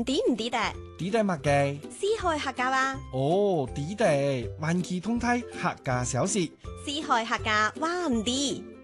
知唔知得？ 知得乜嘅？ 四海客家話。 哦，知得，環球通體客家小事。 四海客家話唔知。